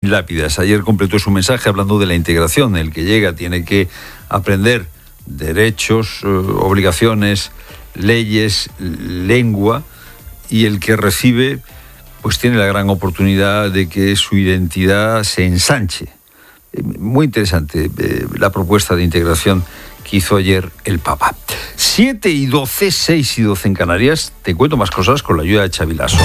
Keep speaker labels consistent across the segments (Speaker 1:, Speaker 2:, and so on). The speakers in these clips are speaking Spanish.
Speaker 1: lápidas. Ayer completó su mensaje hablando de la integración. El que llega tiene que aprender derechos, obligaciones, leyes, lengua, y el que recibe pues tiene la gran oportunidad de que su identidad se ensanche. Muy interesante la propuesta de integración que hizo ayer el Papa. 7:12, 6:12 en Canarias. Te cuento más cosas con la ayuda de Xavi Lasso.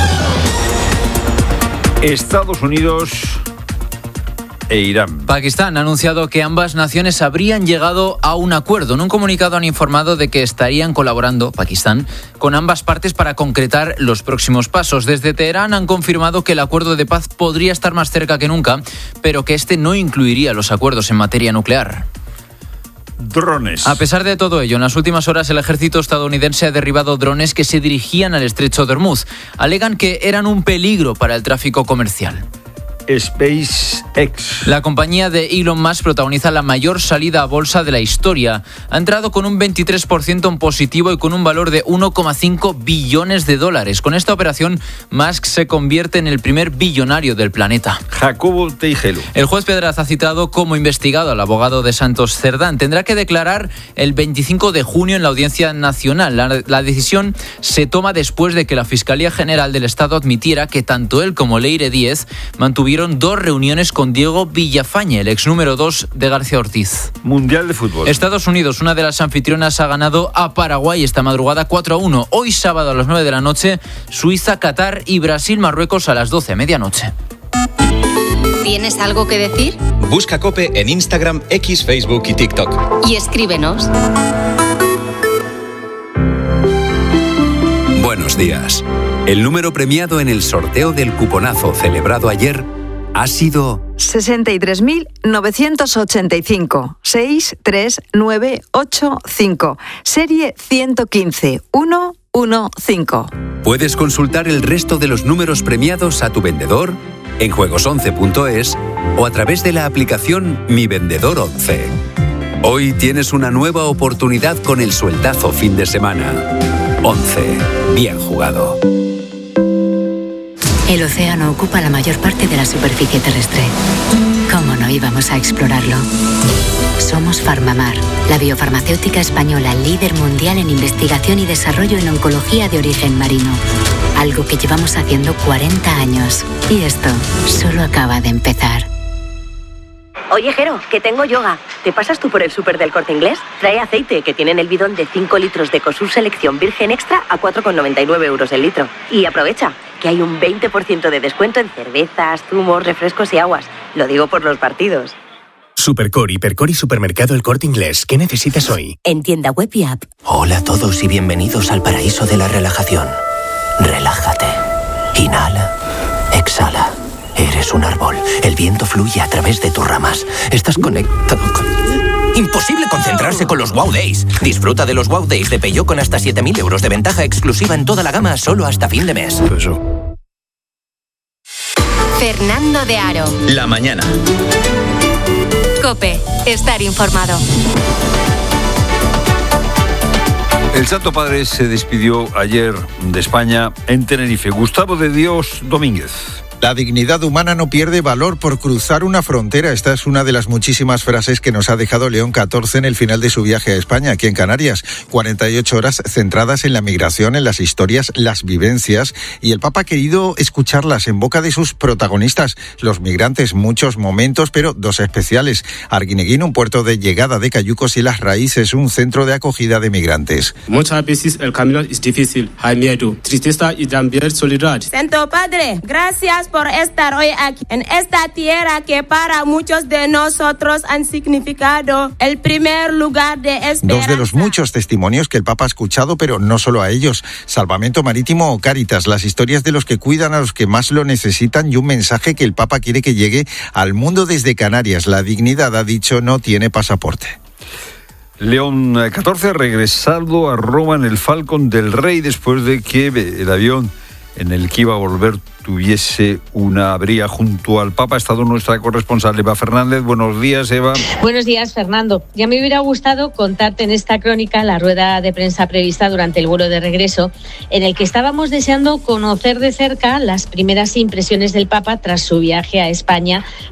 Speaker 1: Estados Unidos e Irán.
Speaker 2: Pakistán ha anunciado que ambas naciones habrían llegado a un acuerdo. En un comunicado han informado de que estarían colaborando, Pakistán, con ambas partes para concretar los próximos pasos. Desde Teherán han confirmado que el acuerdo de paz podría estar más cerca que nunca, pero que este no incluiría los acuerdos en materia nuclear.
Speaker 1: Drones.
Speaker 2: A pesar de todo ello, en las últimas horas el ejército estadounidense ha derribado drones que se dirigían al estrecho de Hormuz. Alegan que eran un peligro para el tráfico comercial.
Speaker 1: SpaceX.
Speaker 2: La compañía de Elon Musk protagoniza la mayor salida a bolsa de la historia. Ha entrado con un 23% en positivo y con un valor de $1,5 billones. Con esta operación, Musk se convierte en el primer billonario del planeta.
Speaker 1: Jacobo Teijelo.
Speaker 2: El juez Pedraz ha citado como investigado al abogado de Santos Cerdán. Tendrá que declarar el 25 de junio en la Audiencia Nacional. La decisión se toma después de que la Fiscalía General del Estado admitiera que tanto él como Leire Díez mantuvieron 2 reuniones con Diego Villafañe, el ex número 2 de García Ortiz.
Speaker 1: Mundial de fútbol.
Speaker 2: Estados Unidos, una de las anfitrionas, ha ganado a Paraguay esta madrugada 4-1. Hoy sábado a las 9 de la noche, Suiza, Qatar y Brasil, Marruecos a las 12 a medianoche.
Speaker 3: ¿Tienes algo que decir?
Speaker 4: Busca COPE en Instagram, X, Facebook y TikTok.
Speaker 3: Y escríbenos.
Speaker 5: Buenos días. El número premiado en el sorteo del cuponazo celebrado ayer ha sido
Speaker 6: 63.985 63985, serie 115115.
Speaker 5: Puedes consultar el resto de los números premiados a tu vendedor en juegos11.es o a través de la aplicación Mi Vendedor 11. Hoy tienes una nueva oportunidad con el sueldazo fin de semana. 11. Bien jugado.
Speaker 7: El océano ocupa la mayor parte de la superficie terrestre. ¿Cómo no íbamos a explorarlo? Somos Farmamar, la biofarmacéutica española líder mundial en investigación y desarrollo en oncología de origen marino. Algo que llevamos haciendo 40 años. Y esto solo acaba de empezar.
Speaker 8: Oye, Jero, que tengo yoga. ¿Te pasas tú por el súper del Corte Inglés? Trae aceite, que tienen el bidón de 5 litros de Ecosur Selección Virgen Extra a 4,99 euros el litro. Y aprovecha, que hay un 20% de descuento en cervezas, zumos, refrescos y aguas. Lo digo por los partidos.
Speaker 9: Supercor, Hipercor y Supermercado El Corte Inglés. ¿Qué necesitas hoy?
Speaker 8: En tienda web y app.
Speaker 10: Hola a todos y bienvenidos al paraíso de la relajación. Relájate. Inhala. Exhala. Eres un árbol. El viento fluye a través de tus ramas. Estás conectado con... Imposible concentrarse con los Wow Days. Disfruta de los Wow Days de Peugeot con hasta 7.000 euros de ventaja exclusiva en toda la gama solo hasta fin de mes.
Speaker 3: Fernando de Aro.
Speaker 4: La mañana.
Speaker 3: COPE. Estar informado.
Speaker 1: El Santo Padre se despidió ayer de España en Tenerife. Gustavo de Dios Domínguez.
Speaker 11: La dignidad humana no pierde valor por cruzar una frontera. Esta es una de las muchísimas frases que nos ha dejado León XIV en el final de su viaje a España, aquí en Canarias. 48 horas centradas en la migración, en las historias, las vivencias. Y el Papa ha querido escucharlas en boca de sus protagonistas, los migrantes. Muchos momentos, pero 2 especiales. Arguineguín, un puerto de llegada de cayucos, y Las Raíces, un centro de acogida de migrantes.
Speaker 12: Muchas veces el camino es difícil, hay miedo, tristeza y también soledad.
Speaker 13: Santo Padre, gracias por estar hoy aquí, en esta tierra que para muchos de nosotros han significado el primer lugar de esperanza.
Speaker 11: 2 de los muchos testimonios que el Papa ha escuchado, pero no solo a ellos. Salvamento Marítimo o Cáritas, las historias de los que cuidan a los que más lo necesitan, y un mensaje que el Papa quiere que llegue al mundo desde Canarias. La dignidad, ha dicho, no tiene pasaporte.
Speaker 1: León XIV ha regresado a Roma en el Falcon del Rey después de que el avión en el que iba a volver tuviese una avería junto al Papa. Ha estado nuestra corresponsal Eva Fernández. Buenos días, Eva.
Speaker 14: Buenos días, Fernando. Ya me hubiera gustado contarte en esta crónica la rueda de prensa prevista durante el vuelo de regreso, en el que estábamos deseando conocer de cerca las primeras impresiones del Papa tras su viaje a España